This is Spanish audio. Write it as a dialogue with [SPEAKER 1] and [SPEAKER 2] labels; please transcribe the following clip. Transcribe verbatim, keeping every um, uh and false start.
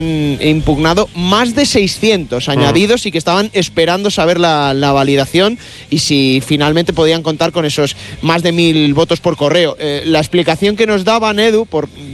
[SPEAKER 1] impugnado más de seiscientos añadidos y que estaban esperando saber la, la validación y si finalmente podían contar con esos más de mil votos por correo. Eh, la explicación que nos daban, Edu, por